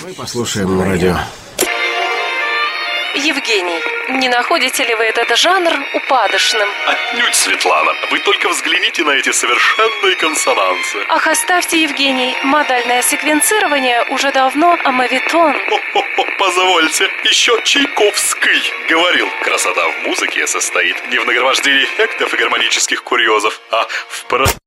Давай послушаем радио. Евгений, не находите ли вы этот жанр упадочным? Отнюдь, Светлана. Вы только взгляните на эти совершенные консонансы. Ах, оставьте, Евгений. Модальное секвенцирование уже давно моветон. Позвольте, еще Чайковский говорил: красота в музыке состоит не в нагромождении эффектов и гармонических курьезов, а в